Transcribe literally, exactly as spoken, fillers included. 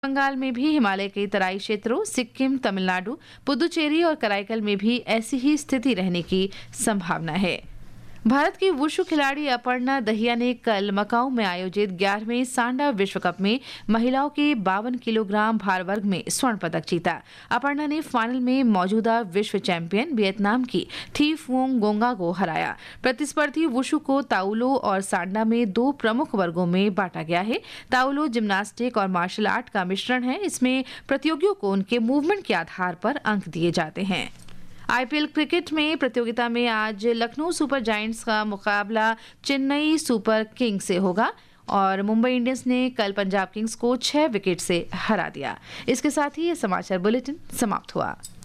बंगाल में भी हिमालय के तराई क्षेत्रों, सिक्किम, तमिलनाडु, पुदुचेरी और कराईकल में भी ऐसी ही स्थिति रहने की संभावना है। भारत की वुशु खिलाड़ी अपर्णा दहिया ने कल मकाऊ में आयोजित ग्यारहवें सांडा विश्व कप में महिलाओं के बावन किलोग्राम भार वर्ग में स्वर्ण पदक जीता। अपर्णा ने फाइनल में मौजूदा विश्व चैंपियन वियतनाम की थी फुओंग गोंगा को हराया। प्रतिस्पर्धी वुशु को ताउलो और सांडा में दो प्रमुख वर्गों में बांटा गया है। ताउलो जिम्नास्टिक और मार्शल आर्ट का मिश्रण है। इसमें प्रतियोगियों को उनके मूवमेंट के आधार पर अंक दिए जाते हैं। आईपीएल क्रिकेट में प्रतियोगिता में आज लखनऊ सुपर जायंट्स का मुकाबला चेन्नई सुपर किंग्स से होगा और मुंबई इंडियंस ने कल पंजाब किंग्स को छह विकेट से हरा दिया। इसके साथ ही ये समाचार बुलेटिन समाप्त हुआ।